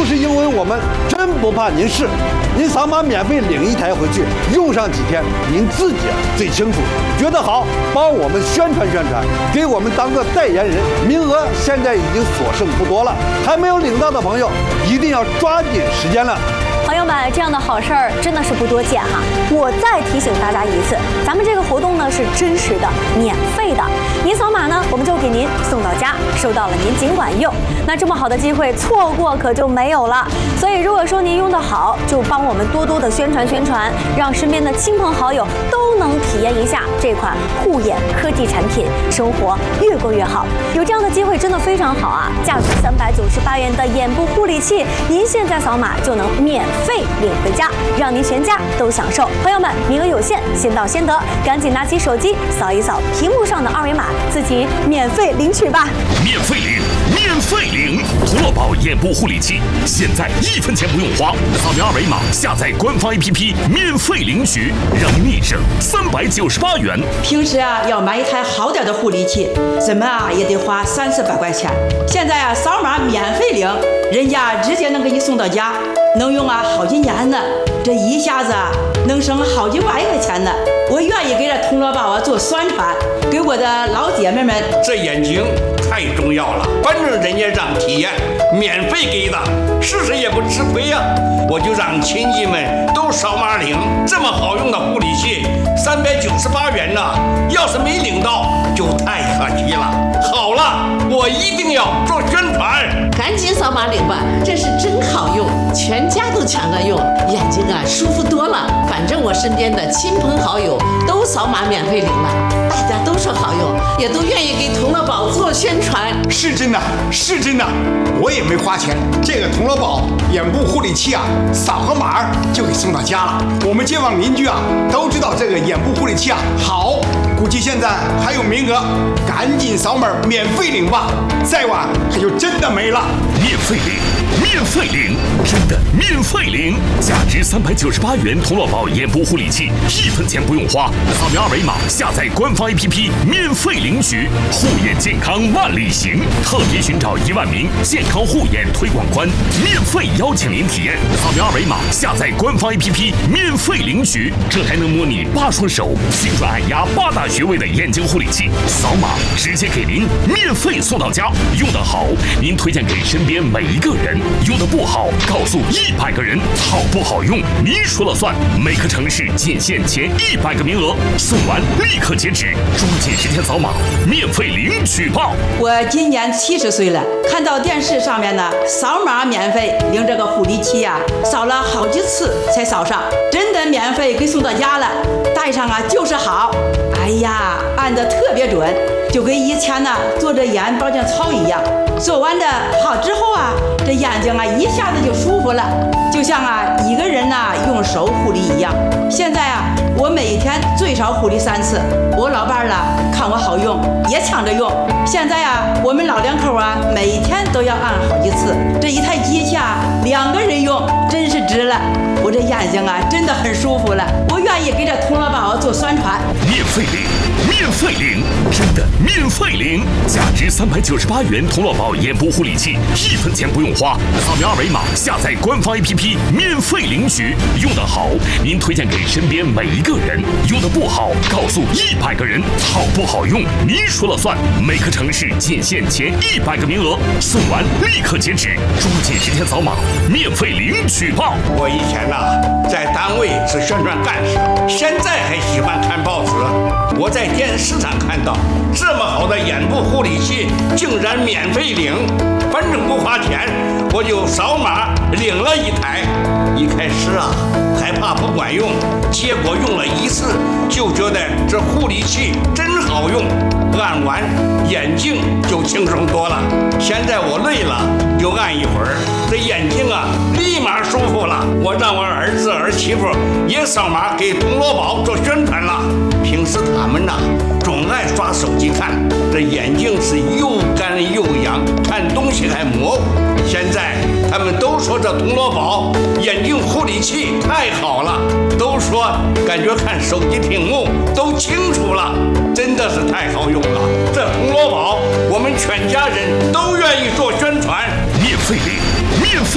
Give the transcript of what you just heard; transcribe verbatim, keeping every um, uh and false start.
是因为我们真不怕您试。您扫码免费领一台回去，用上几天您自己最清楚。觉得好，帮我们宣传宣传，给我们当个代言人。名额现在已经所剩不多了，还没有领到的朋友一定要抓紧时间了。 朋友们，这样的好事儿真的是不多见哈！我再提醒大家一次，咱们这个活动呢是真实的、免费的，您扫码呢，我们就给您送到家，收到了您尽管用。那这么好的机会，错过可就没有了。所以如果说您用得好，就帮我们多多的宣传宣传，让身边的亲朋好友都能体验一下这款护眼科技产品，生活越过越好。有这样的机会真的非常好啊！价值三百九十八元的眼部护理器，您现在扫码就能免费。费领回家，让您全家都享受。朋友们，名额有限，先到先得，赶紧拿起手机扫一扫屏幕上的二维码，自己免费领取吧。 免费领，免费领，涂乐宝眼部护理器，现在一分钱不用花，扫描二维码下载官方 A P P， 免费领取，让您立省三百九十八元。 平时啊，要买一台好点的护理器，怎么啊也得花三四百块钱。现在啊，扫码免费领，人家直接能给你送到家，能用啊好几年呢。这一下子啊，能省好几万块钱呢。我愿意给这铜锣宝啊做宣传，给我的老姐妹们。 这眼睛太重要了，反正人家让体验，免费给的，试试也不吃亏呀、啊。我就让亲戚们都扫码领，这么好用的护理器，三百九十八元呢，要是没领到，就太可惜了。好了，我一定要做宣传， 赶紧扫码领吧，这是真好用，全家都抢着用，眼睛啊舒服多了。反正我身边的亲朋好友都扫码免费领了，大家都说好用，也都愿意给铜锣宝做宣传。 是真的，是真的，我也没花钱。这个铜锣宝眼部护理器啊，扫个码就给送到家了。我们街坊邻居啊都知道这个眼部护理器啊好，估计现在还有名额，赶紧扫码免费领吧，再晚可就真的没了。 免费领，免费领，真的免费领，价值三百九十八元铜锣宝眼部护理器，一分钱不用花，扫描二维码下载官方 A P P， 免费领取，护眼健康万里行，特别寻找一万名健康护眼推广官，免费邀请您体验，扫描二维码下载官方 A P P， 免费领取，这还能模拟八双手，精准按压八大穴位的眼睛护理器，扫码直接给您免费送到家，用得好，您推荐给身边每一个人，用得不好，告诉一百个人，好不好用您说了算。每个城市仅限前一百个名额，送完立刻截止，抓紧时间扫码，免费领取吧。 我今年七十岁了，看到电视上面呢，扫码免费领这个护理器呀、啊，扫了好几次才扫上，真的免费给送到家了，戴上啊就是好。哎呀，按得特别准，就跟以前呢做这眼保健操一样。做完的好之后啊，这眼睛啊一下子就舒服了，就像啊一个人呐用手护理一样。现在啊，我每天最少护理三次。我老伴儿啦看我好用，也抢着用。现在啊，我们老两口啊每天都要按好几次。这一台机器啊，两个人用真是值了。我这眼睛啊真的很舒服了，我愿意给这铜锣宝做宣传。 免费领，免费领，真的免费领，价值三百九十八元铜锣宝眼部护理器，一分钱不用花，扫描二维码下载官方 A P P， 免费领取，用得好您推荐给身边每一个人，用得不好告诉一百个人，好不好用您说了算。每个城市仅限前一百个名额，送完立刻截止，抓紧时间扫码，免费领取吧。 我以前呐、啊、在单位是宣传干事，现在还喜欢看报纸。我在电视上看到这么好的眼部护理器竟然免费领，反正不花钱，我就扫码领了一台。一开始啊害怕不管用，结果用了一次就觉得这护理器真好用，按完眼睛就轻松多了。现在我累了就按一会儿，这眼睛啊立马舒服了。我让我儿子儿媳妇也扫码给铜锣宝做宣传了。平时他们呐、啊、总爱刷手机看，这眼睛是又干又痒，看东西还模糊。现在他们都说这铜锣宝眼睛护理器太好了，都说感觉看手机屏幕都清楚了，真的是太好用了。这铜锣宝我们全家人都愿意做宣传， 免费领，免费